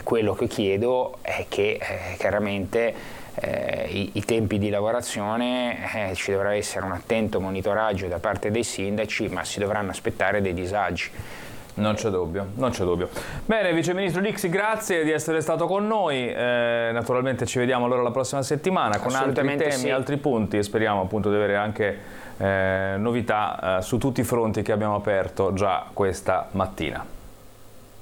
quello che chiedo è che chiaramente i tempi di lavorazione ci dovrà essere un attento monitoraggio da parte dei sindaci, ma si dovranno aspettare dei disagi. Non c'è dubbio, non c'è dubbio. Bene, Vice Ministro Lixi, grazie di essere stato con noi. Naturalmente ci vediamo allora la prossima settimana con altri temi, sì, altri punti, e speriamo appunto di avere anche novità su tutti i fronti che abbiamo aperto già questa mattina.